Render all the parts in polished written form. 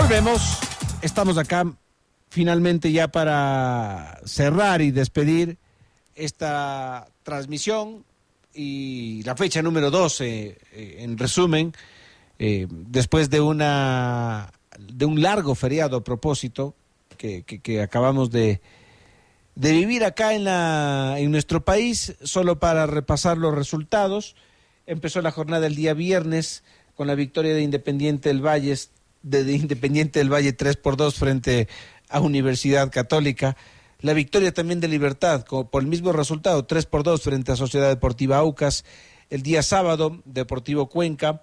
Volvemos, estamos acá finalmente ya para cerrar y despedir esta transmisión y la fecha número 12, en resumen, después de un largo feriado a propósito que acabamos de vivir acá en nuestro país. Solo para repasar los resultados, empezó la jornada el día viernes con la victoria de Independiente del Valle, de Independiente del Valle 3-2 frente a Universidad Católica. La victoria también de Libertad por el mismo resultado, 3-2 frente a Sociedad Deportiva Aucas. El día sábado, Deportivo Cuenca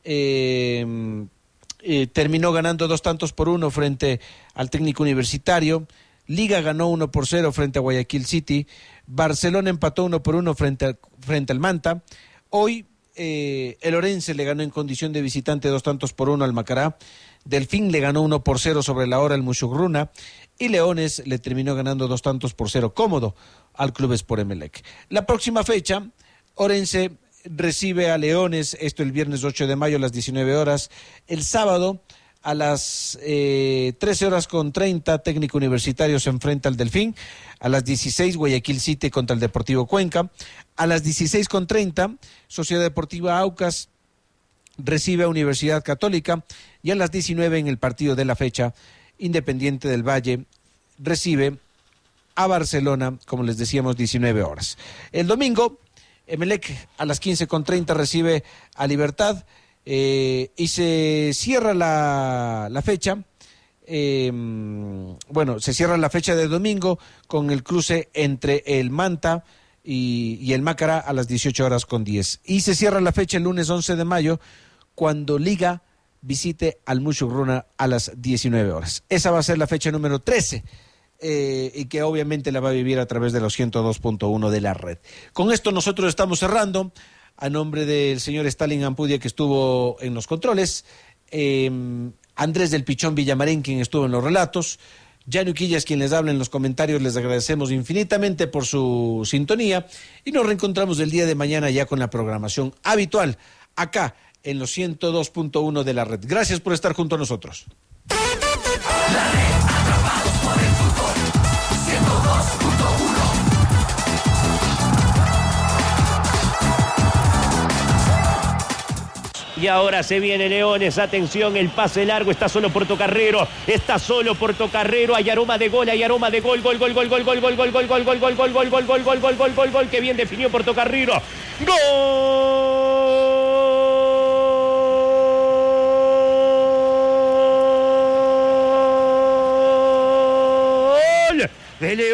terminó ganando 2-1 frente al Técnico Universitario. Liga ganó 1-0 frente a Guayaquil City. Barcelona empató 1-1 frente al Manta. Hoy el Orense le ganó en condición de visitante 2-1 al Macará. Delfín le ganó 1-0 sobre la hora al Muchugruna. Y Leones le terminó ganando 2-0 cómodo al Club Sport Emelec. La próxima fecha, Orense recibe a Leones, esto el viernes 8 de mayo a las 19 horas. El sábado a las 13:30, Técnico Universitario se enfrenta al Delfín. A las 16, Guayaquil City contra el Deportivo Cuenca. A las 16:30, Sociedad Deportiva Aucas recibe a Universidad Católica. Y a las 19, en el partido de la fecha, Independiente del Valle recibe a Barcelona, como les decíamos, 19 horas. El domingo, Emelec a las 15:30 recibe a Libertad. Y se cierra la fecha, se cierra la fecha de domingo con el cruce entre el Manta y el Macará a las 18:10. Y se cierra la fecha el lunes 11 de mayo cuando Liga visite al Muchugruna a las 19 horas. Esa va a ser la fecha número 13. Y que obviamente la va a vivir a través de los 102.1 de la red. Con esto nosotros estamos cerrando. A nombre del señor Stalin Ampudia, que estuvo en los controles, Andrés del Pichón Villamarín, quien estuvo en los relatos, Janu Quillas, quien les habla en los comentarios, les agradecemos infinitamente por su sintonía y nos reencontramos el día de mañana ya con la programación habitual acá en los 102.1 de la red. Gracias por estar junto a nosotros. La red, atrapados por el fútbol, 102.1. Y ahora se viene Leones, atención, el pase largo, está solo Portocarrero, hay aroma de gol, gol, que bien definió Portocarrero. ¡Gol! De Leones.